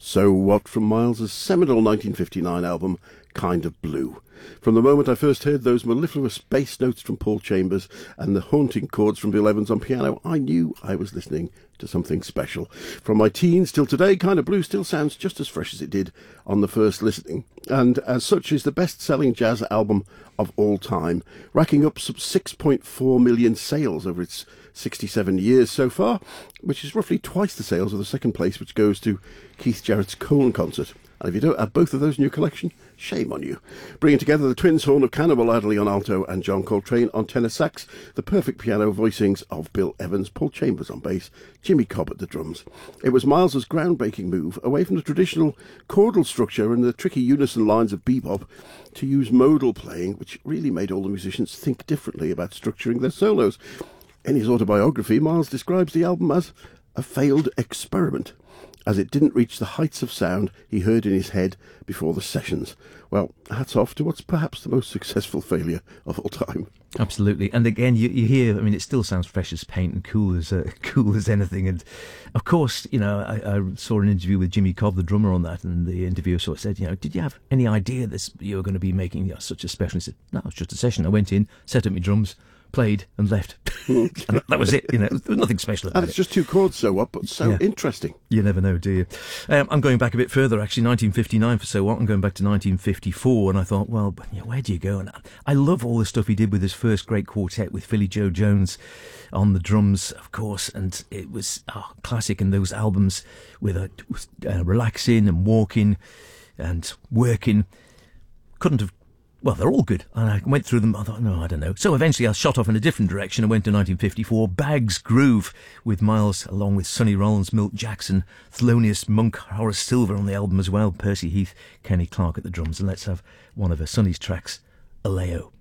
So What from Miles' seminal 1959 album, Kind of Blue. From the moment I first heard those mellifluous bass notes from Paul Chambers and the haunting chords from Bill Evans on piano, I knew I was listening to something special. From my teens till today, Kind of Blue still sounds just as fresh as it did on the first listening, and as such is the best-selling jazz album of all time, racking up some 6.4 million sales over its 67 years so far, which is roughly twice the sales of the second place, which goes to Keith Jarrett's Cone concert. And if you don't have both of those in your collection, shame on you. Bringing together the twins horn of Cannibal Adderley on alto and John Coltrane on tenor sax, the perfect piano voicings of Bill Evans, Paul Chambers on bass, Jimmy Cobb at the drums. It was Miles's groundbreaking move away from the traditional chordal structure and the tricky unison lines of bebop to use modal playing, which really made all the musicians think differently about structuring their solos. In his autobiography, Miles describes the album as a failed experiment, as it didn't reach the heights of sound he heard in his head before the sessions. Well, hats off to what's perhaps the most successful failure of all time. Absolutely. And again, you hear, I mean, it still sounds fresh as paint and cool as anything. And of course, you know, I saw an interview with Jimmy Cobb, the drummer, on that, and the interviewer sort of said, you know, did you have any idea that you were going to be making such a special? He said, no, it's just a session. I went in, set up my drums, played and left. And that was it. You know, there was nothing special about it. And it's just two chords, So What, but so interesting. You never know, do you? I'm going back a bit further, actually, 1959 for So What. I'm going back to 1954, and I thought, well, you know, where do you go? And I love all the stuff he did with his first great quartet with Philly Joe Jones on the drums, of course, and it was classic. And those albums with relaxing and walking and working couldn't have. Well, they're all good. And I went through them. I thought, no, I don't know. So eventually I shot off in a different direction. I went to 1954, Bag's Groove, with Miles, along with Sonny Rollins, Milt Jackson, Thelonious Monk, Horace Silver on the album as well, Percy Heath, Kenny Clarke at the drums. And let's have one of Sonny's tracks, Aleo.